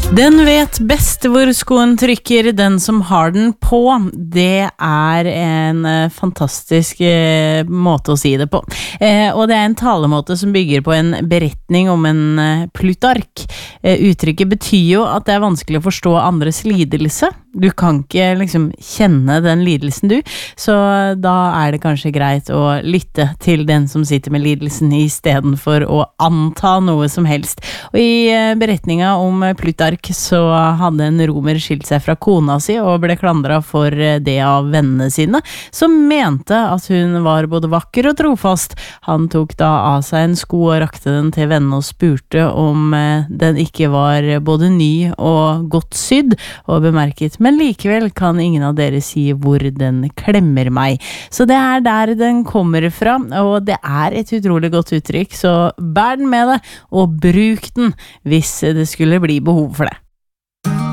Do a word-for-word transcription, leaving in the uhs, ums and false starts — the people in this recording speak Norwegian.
Den vet best hvor skoen trykker, den som har den på. Det er en eh, fantastisk eh, måte å si det på. Eh, og det er en talemåte som bygger på en beretning om en eh, Plutark. Eh, uttrykket betyr jo at det er vanskelig å forstå andres lidelse. Du kan ikke liksom kjenne den lidelsen du, så da er det kanskje greit å lytte til den som sitter med lidelsen i stedet for å anta noe som helst. Og i eh, beretninga om Plutark så hadde en romer skilt seg fra kona si og ble klandret for det av vennene sine, som mente at hun var både vakker og trofast. Han tok da av seg en sko og rakte den til vennene og spurte om den ikke var både ny og godt sydd, og bemerket, men likevel kan ingen av dere si hvor den klemmer meg. Så det er der den kommer fra, og det er et utrolig godt uttrykk, så bær den med deg, og bruk den hvis det skulle bli behov for det.